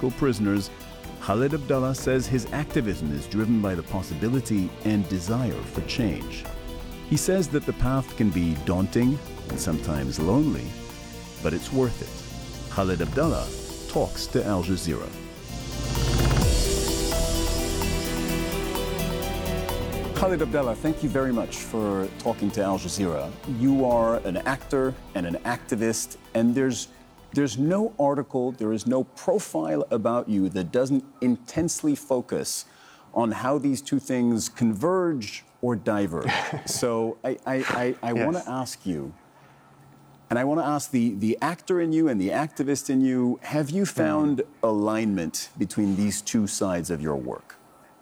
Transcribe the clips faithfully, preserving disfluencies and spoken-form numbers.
political prisoners, Khalid Abdallah says his activism is driven by the possibility and desire for change. He says that the path can be daunting and sometimes lonely, but it's worth it. Khalid Abdallah talks to Al Jazeera. Khalid Abdallah, thank you very much for talking to Al Jazeera. You are an actor and an activist, and there's there's no article, there is no profile about you that doesn't intensely focus on how these two things converge or diverge. So I, I, I, I yes. want to ask you, and I want to ask the, the actor in you and the activist in you, have you found mm. alignment between these two sides of your work?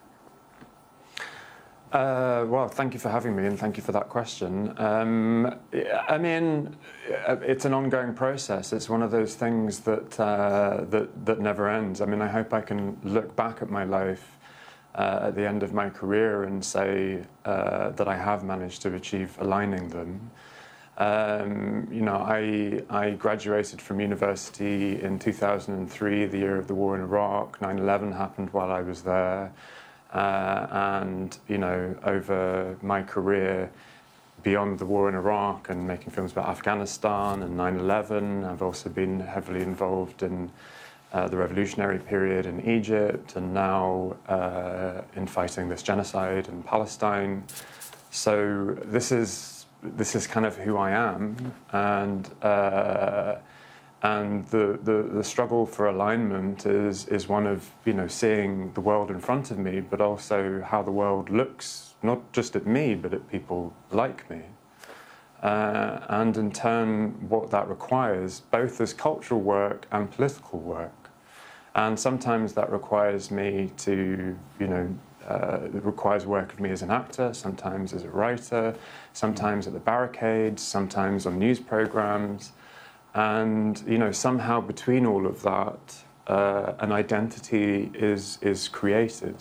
Uh, well, thank you for having me, and thank you for that question. Um, I mean, it's an ongoing process. It's one of those things that, uh, that, that never ends. I mean, I hope I can look back at my life uh, at the end of my career and say uh, that I have managed to achieve aligning them. Um, you know, I, I graduated from university in two thousand three, the year of the war in Iraq. nine eleven happened while I was there. Uh, and, you know, over my career, beyond the war in Iraq and making films about Afghanistan and nine eleven, I've also been heavily involved in uh, the revolutionary period in Egypt, and now uh, in fighting this genocide in Palestine. So this is this is kind of who I am, and uh, and the, the the struggle for alignment is is one of, you know, seeing the world in front of me, but also how the world looks, not just at me, but at people like me. Uh, and in turn, what that requires, both as cultural work and political work. And sometimes that requires me to, you know, uh, it requires work of me as an actor, sometimes as a writer, sometimes at the barricades, sometimes on news programs. And, you know, somehow between all of that, uh, an identity is, is created.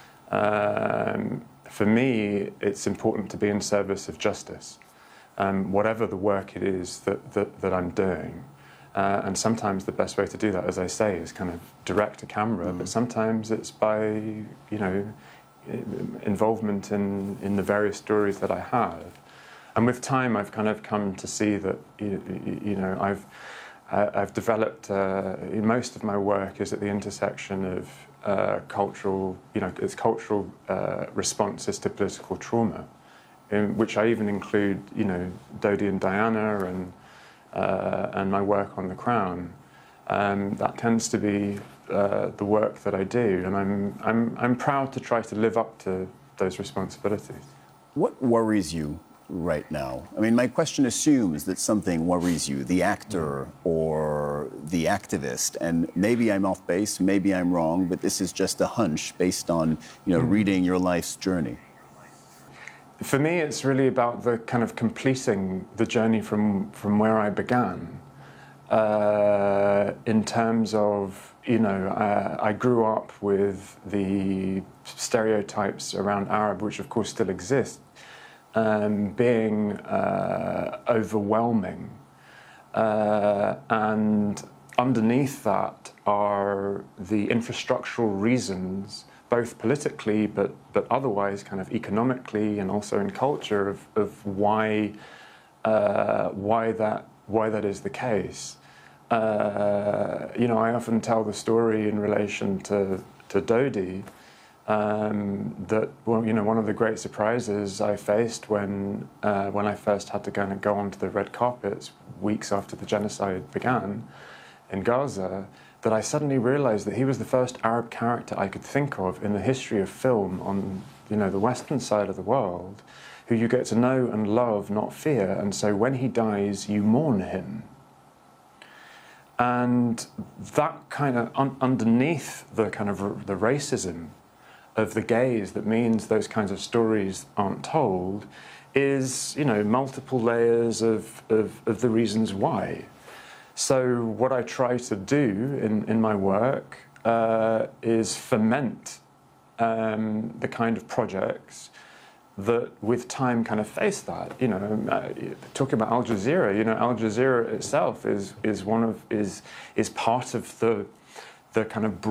Um, for me, it's important to be in service of justice. Um, whatever the work it is that, that, that I'm doing. Uh, and sometimes the best way to do that, as I say, is kind of direct to camera, mm. but sometimes it's by, you know, involvement in, in the various stories that I have. And with time, I've kind of come to see that, you, you know, I've, uh, I've developed, uh, most of my work is at the intersection of uh, cultural, you know, it's cultural uh, responses to political trauma. In which I even include, you know, Dodi and Diana and uh, and my work on The Crown. Um, that tends to be uh, the work that I do, and I'm I'm I'm proud to try to live up to those responsibilities. What worries you right now? I mean, my question assumes that something worries you, the actor or the activist, and maybe I'm off base, maybe I'm wrong, but this is just a hunch based on, you know, mm. reading your life's journey. For me, it's really about the kind of completing the journey from, from where I began. Uh, in terms of, you know, uh, I grew up with the stereotypes around Arab, which of course still exist, um, being uh, overwhelming. Uh, and underneath that are the infrastructural reasons, both politically, but, but otherwise kind of economically and also in culture of, of why, uh, why, that, why that is the case. Uh, you know, I often tell the story in relation to, to Dodi, um, that, well, you know, one of the great surprises I faced when, uh, when I first had to go and go onto the red carpets weeks after the genocide began in Gaza, that I suddenly realized that he was the first Arab character I could think of in the history of film on, you know, the Western side of the world, who you get to know and love, not fear, and so when he dies, you mourn him. And that kind of, un underneath the kind of the racism of the gaze that means those kinds of stories aren't told, is, you know, multiple layers of, of, of the reasons why. So what I try to do in, in my work uh, is foment um, the kind of projects that with time kind of face that. You know, uh, talking about Al Jazeera, you know, Al Jazeera itself is, is one of, is, is part of the, the kind of